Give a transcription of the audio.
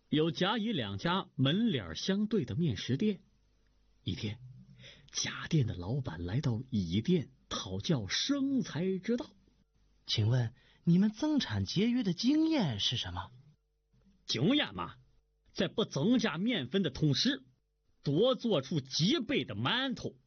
有甲乙两家门脸相对的面食店。一天，甲店的老板来到乙店讨教生财之道。 请问你们增产节约的经验是什么？ 经验嘛，在不增加面粉的同时，多做出几倍的馒头，